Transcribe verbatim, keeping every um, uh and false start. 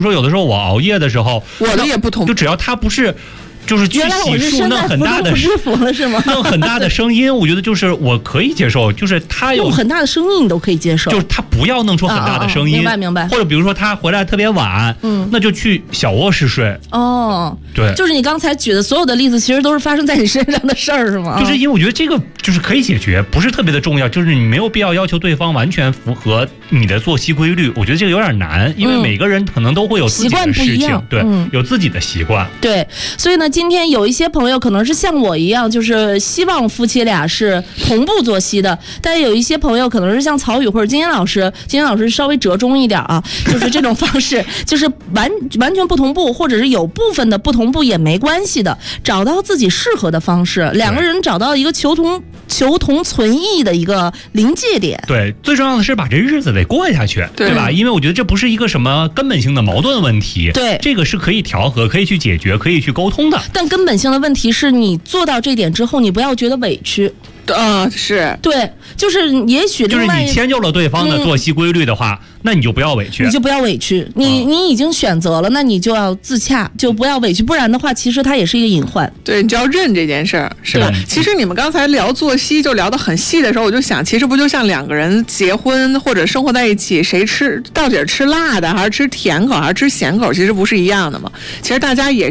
说有的时候我熬夜的时候， 我的也不同步， 就只要他不是。就是去洗漱弄很大的弄很大的声音，我觉得就是我可以接受，就是他有很大的声音你都可以接受， 就是他不要弄出很大的声音， 啊啊明白明白。 或者比如说他回来特别晚，嗯，那就去小卧室睡。 哦， 对， 就是你刚才举的所有的例子，其实都是发生在你身上的事儿，是吗？ 就是因为我觉得这个就是可以解决，不是特别的重要，就是你没有必要要求对方完全符合你的作息规律。我觉得这个有点难，因为每个人可能都会有自己的事情，嗯、对、嗯，有自己的习惯。 对，所以呢，今天有一些朋友可能是像我一样，就是希望夫妻俩是同步作息的，但有一些朋友可能是像曹宇或者金岩老师，金岩老师稍微折中一点啊，就是这种方式，就是完完全不同步，或者是有部分的不同步也没关系的，找到自己适合的方式，两个人找到一个求同求同存异的一个临界点。 对，最重要的是把这日子得过下去， 对, 对吧？因为我觉得这不是一个什么根本性的矛盾问题， 对， 这个是可以调和、可以去解决、可以去沟通的。 但根本性的问题是你做到这点之后，你不要觉得委屈。 嗯、呃，是对，就是也许就是你迁就了对方的作息规律的话、嗯，那你就不要委屈， 你就不要委屈，你、嗯、你已经选择了，那你就要自洽，就不要委屈，不然的话，其实它也是一个隐患。 对，你就要认这件事儿，是吧？其实你们刚才聊作息就聊得很细的时候，我就想，其实不就像两个人结婚或者生活在一起，谁吃到底吃辣的，还是吃甜口，还是吃咸口，其实不是一样的吗？其实大家也